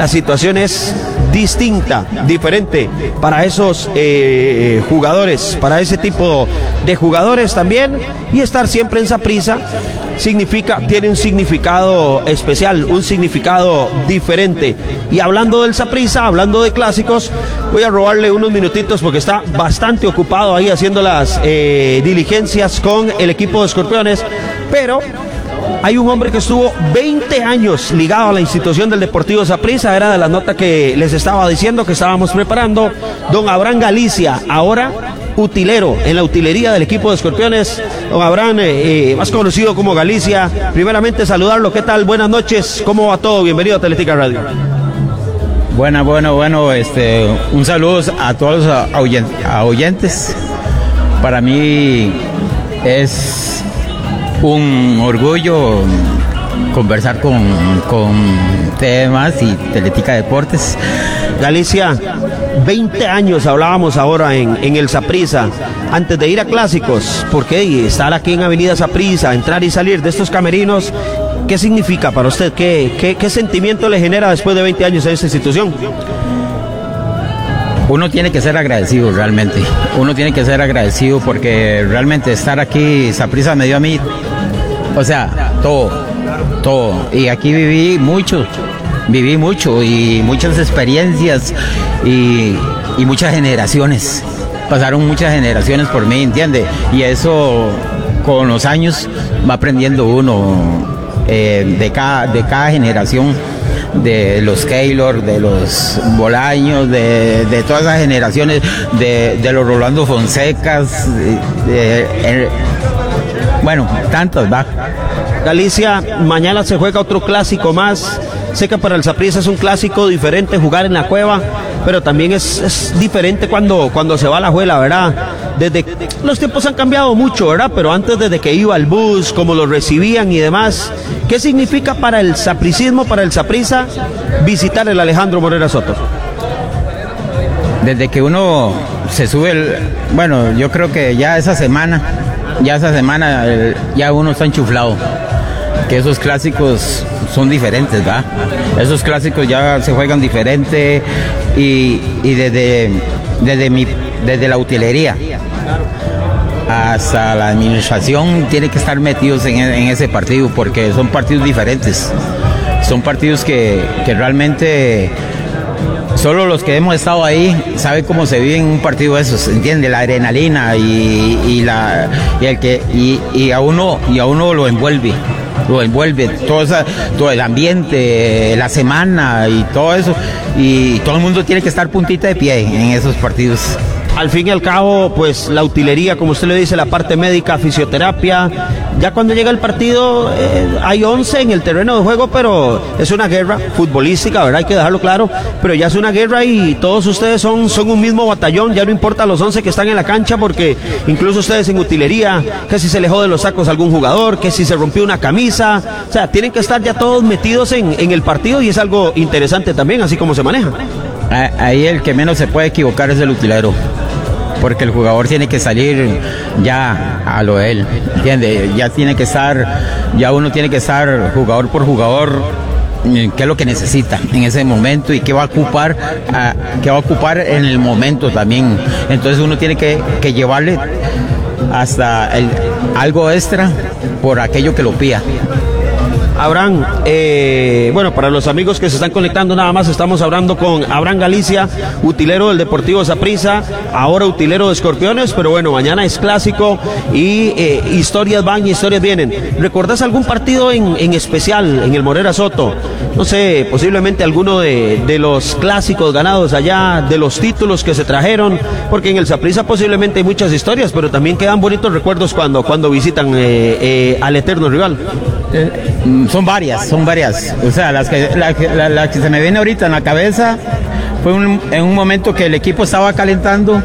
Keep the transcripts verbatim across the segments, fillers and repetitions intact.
la situación es distinta, diferente para esos eh, jugadores, para ese tipo de jugadores también, y estar siempre en Saprissa significa, tiene un significado especial, un significado diferente. Y hablando del Saprissa, hablando de clásicos, voy a robarle unos minutitos porque está bastante ocupado ahí haciendo las eh, diligencias con el equipo de Escorpiones, pero hay un hombre que estuvo veinte años ligado a la institución del Deportivo Saprissa, era de la nota que les estaba diciendo que estábamos preparando, don Abraham Galicia, ahora utilero en la utilería del equipo de Escorpiones. Don Abraham, eh, eh, más conocido como Galicia, primeramente saludarlo, ¿qué tal? Buenas noches, ¿cómo va todo? Bienvenido a Teletica Radio. Bueno, bueno, bueno, este, un saludo a todos los oyentes. Para mí es un orgullo conversar con, con temas y Teletica Deportes. Galicia, veinte años hablábamos ahora en, en el Saprissa, antes de ir a clásicos, porque estar aquí en Avenida Saprissa, entrar y salir de estos camerinos, ¿qué significa para usted? ¿Qué, qué, qué sentimiento le genera después de veinte años en esta institución? Uno tiene que ser agradecido realmente, uno tiene que ser agradecido porque realmente estar aquí, Saprissa me dio a mí, o sea, todo, todo, y aquí viví mucho, viví mucho y muchas experiencias y, y muchas generaciones, pasaron muchas generaciones por mí, ¿entiende? Y eso con los años va aprendiendo uno eh, de, cada, de cada generación, de los Keylor, de los Bolaños, de, de todas esas generaciones, de, de los Rolando Fonsecas, de, de, de, bueno, tantos, va. Galicia, mañana se juega otro clásico más. Sé que para el Saprissa es un clásico diferente jugar en la cueva, pero también es, es diferente cuando, cuando se va a la Juela, ¿verdad? Desde los tiempos han cambiado mucho, ¿verdad? Pero antes, desde que iba el bus, cómo lo recibían y demás, ¿qué significa para el sapricismo, para el Saprissa, visitar el Alejandro Morera Soto? Desde que uno se sube, el, bueno, yo creo que ya esa semana, ya esa semana, el, ya uno está enchuflado, que esos clásicos son diferentes, ¿verdad? Esos clásicos ya se juegan diferente y, y desde, desde, mi, desde la utilería hasta la administración tiene que estar metidos en, en ese partido porque son partidos diferentes, son partidos que, que realmente solo los que hemos estado ahí saben cómo se vive en un partido de esos, ¿entiende? La adrenalina y, y, la, y, el que, y, y, a uno, y a uno lo envuelve. Lo envuelve todo, esa, todo el ambiente, la semana y todo eso, y todo el mundo tiene que estar puntita de pie en esos partidos. Al fin y al cabo, pues la utilería, como usted le dice, la parte médica, fisioterapia, ya cuando llega el partido eh, hay once en el terreno de juego, pero es una guerra futbolística, ¿verdad? Hay que dejarlo claro, pero ya es una guerra y todos ustedes son, son un mismo batallón, ya no importa los once que están en la cancha, porque incluso ustedes en utilería, que si se le jode los sacos a algún jugador, que si se rompió una camisa, o sea, tienen que estar ya todos metidos en, en el partido y es algo interesante también, así como se maneja. Ahí el que menos se puede equivocar es el utilero, porque el jugador tiene que salir ya a lo de él, ¿entiende? Ya tiene que estar, ya uno tiene que estar jugador por jugador, qué es lo que necesita en ese momento y qué va a ocupar, a, qué va a ocupar en el momento también. Entonces uno tiene que, que llevarle hasta el, algo extra por aquello que lo pida. Abraham, eh, bueno, para los amigos que se están conectando nada más, estamos hablando con Abraham Galicia, utilero del Deportivo Saprissa, ahora utilero de Escorpiones, pero bueno, mañana es clásico y eh, historias van y historias vienen. ¿Recordás algún partido en, en especial en el Morera Soto? No sé, posiblemente alguno de, de los clásicos ganados allá, de los títulos que se trajeron, porque en el Saprissa posiblemente hay muchas historias, pero también quedan bonitos recuerdos cuando, cuando visitan eh, eh, al eterno rival. Eh, son varias, son varias. O sea, las que, la, la, la que se me viene ahorita en la cabeza fue un, en un momento que el equipo estaba calentando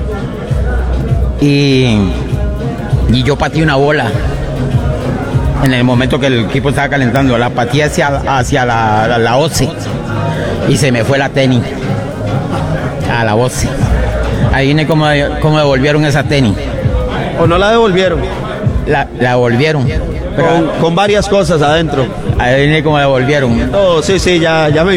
y, y yo pateé una bola. En el momento que el equipo estaba calentando, la pateé hacia, hacia la, la, la O C E y se me fue la tenis a la O C E. Ahí viene como, como devolvieron esa tenis. ¿O no la devolvieron? La, la devolvieron. Pero con, con varias cosas adentro. Ahí viene como devolvieron. Oh, sí, sí, ya, ya me